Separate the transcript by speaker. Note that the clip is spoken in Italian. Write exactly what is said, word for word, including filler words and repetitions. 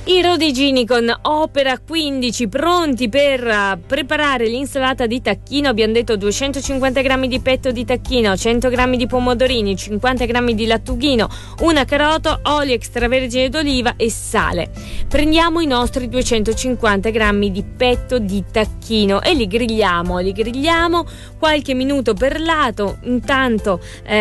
Speaker 1: I rodigini con Opera quindici pronti per uh, preparare l'insalata di tacchino. Abbiamo detto duecentocinquanta grammi di petto di tacchino, cento grammi di pomodorini, cinquanta grammi di lattughino, una carota, olio extravergine d'oliva e sale. Prendiamo i nostri duecentocinquanta grammi di petto di tacchino e li grigliamo, li grigliamo qualche minuto per lato. Intanto eh,